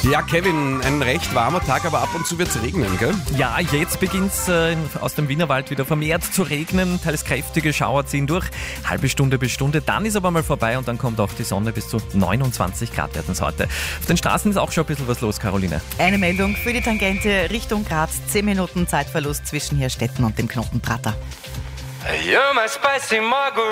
Ja, Kevin, ein recht warmer Tag, aber ab und zu wird es regnen, gell? Ja, jetzt beginnt es aus dem Wienerwald wieder vermehrt zu regnen. Teils kräftige Schauer ziehen durch. Halbe Stunde bis Stunde. Dann ist aber mal vorbei und dann kommt auch die Sonne. Bis zu 29 Grad werden es heute. Auf den Straßen ist auch schon ein bisschen was los, Caroline. Eine Meldung für die Tangente Richtung Graz. 10 Minuten Zeitverlust zwischen Herstetten und dem Knoten Prater. You're my spicy margarita.